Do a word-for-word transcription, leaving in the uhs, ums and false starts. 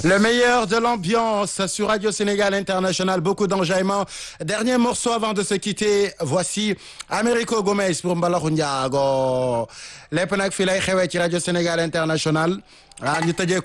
Le meilleur de l'ambiance sur Radio Sénégal International, beaucoup d'enjaillement. Dernier morceau avant de se quitter, voici Américo Gomez pour Mbalaxu Njaago lépp nag fii lay xewee ci Radio Sénégal International ah ñu tëjee